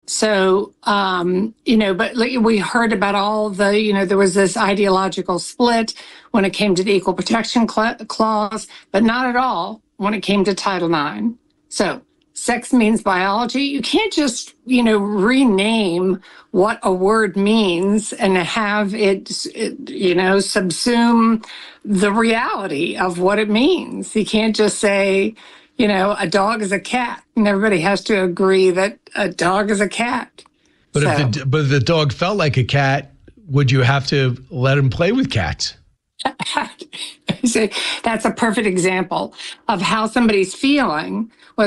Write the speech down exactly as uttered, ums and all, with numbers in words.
So, um, you know, but like, we heard about all the, you know, there was this ideological split when it came to the Equal Protection Cla- Clause, but not at all when it came to Title nine. So, sex means biology. You can't just, you know, rename what a word means and have it, it, you know, subsume the reality of what it means. You can't just say, you know, a dog is a cat, and everybody has to agree that a dog is a cat. But so. if the but if the dog felt like a cat, would you have to let him play with cats? That's a perfect example of how somebody's feeling